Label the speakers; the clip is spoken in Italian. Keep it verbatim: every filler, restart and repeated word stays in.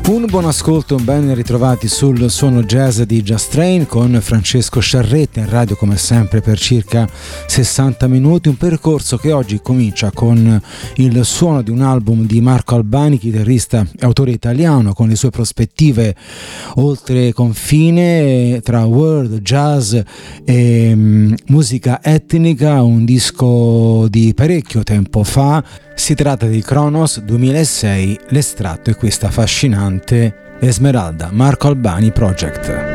Speaker 1: Un buon ascolto, ben ritrovati sul suono jazz di Just Train con Francesco Sciarretta in radio come sempre per circa sessanta minuti, un percorso che oggi comincia con il suono di un album di Marco Albani, chitarrista e autore italiano, con le sue prospettive oltre confine tra world, jazz e um, musica etnica, un disco di parecchio tempo fa. Si tratta di Kronos duemilasei, l'estratto è questa affascinante Esmeralda, Marco Albani Project.